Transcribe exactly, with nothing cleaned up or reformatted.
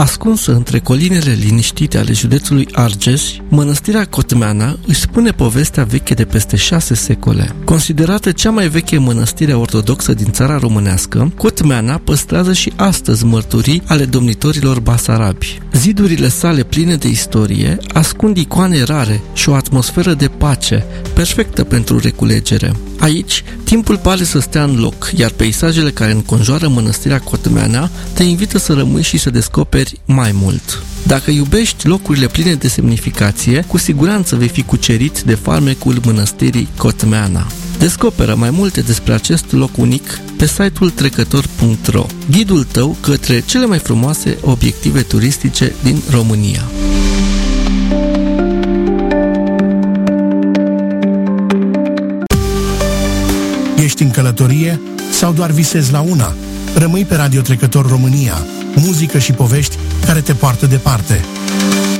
Ascunsă între colinele liniștite ale județului Argeș, mănăstirea Cotmeana își spune povestea veche de peste șase secole. Considerată cea mai veche mănăstire ortodoxă din țara românească, Cotmeana păstrează și astăzi mărturii ale domnitorilor basarabi. Zidurile sale pline de istorie ascund icoane rare și o atmosferă de pace, perfectă pentru reculegere. Aici, timpul pare să stea în loc, iar peisajele care înconjoară mănăstirea Cotmeana te invită să rămâi și să descoperi mai mult. Dacă iubești locurile pline de semnificație, cu siguranță vei fi cucerit de farmecul mănăstirii Cotmeana. Descoperă mai multe despre acest loc unic pe site-ul trecător punct ro, ghidul tău către cele mai frumoase obiective turistice din România. Ești în călătorie sau doar visezi la una? Rămâi pe Radio Trecător România, muzică și povești care te poartă departe.